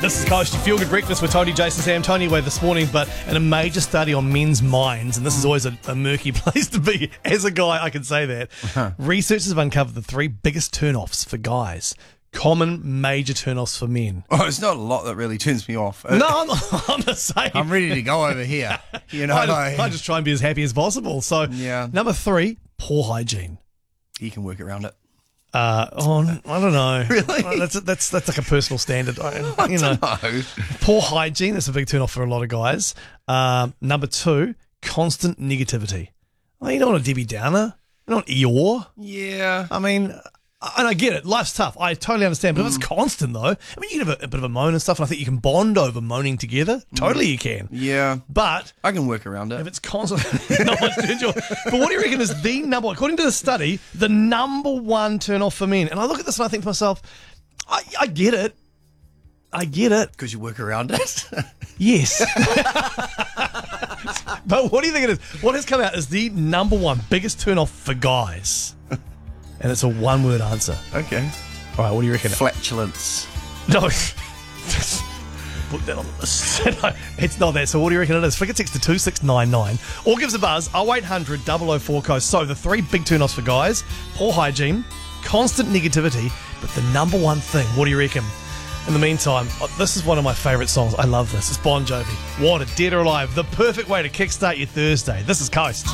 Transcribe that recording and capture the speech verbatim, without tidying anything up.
This is Coast, your feel good breakfast with Tony, Jason, Sam, Tony away this morning, but in a major study on men's minds, and this is always a, a murky place to be. As a guy, I can say that. Uh-huh. Researchers have uncovered the three biggest turn-offs for guys. Common major turn-offs for men. Oh, it's not a lot that really turns me off. No, I'm, I'm the same. I'm ready to go over here. You know, I just, I just try and be as happy as possible. So, yeah. Number three, poor hygiene. You can work around it. Uh, oh, I don't know. Really? That's that's that's like a personal standard. I, I you know, don't know. Poor hygiene. That's a big turn off for a lot of guys. Um, number two, constant negativity. Oh, you don't want a Debbie Downer. You don't want Eeyore. Yeah. I mean, and I get it. Life's tough. I totally understand. But mm. if it's constant, though, I mean, you can have a, a bit of a moan and stuff, and I think you can bond over moaning together. Totally, you can. Yeah. But I can work around it. If it's constant, not much to enjoy. But what do you reckon is the number, according to the study, the number one turn off for men? And I look at this and I think to myself, I, I get it. I get it. Because you work around it? Yes. But what do you think it is? What has come out is the number one biggest turn off for guys? And it's a one-word answer. Okay. All right, what do you reckon? Flatulence. No. Put that on the list. No, it's not that. So what do you reckon it is? Flick a text to two six nine nine or give us a buzz, oh eight hundred double oh four coast. So the three big turn-offs for guys: poor hygiene, constant negativity, but the number one thing, what do you reckon? In the meantime, this is one of my favourite songs. I love this. It's Bon Jovi. What a Dead or Alive. The perfect way to kickstart your Thursday. This is Coast.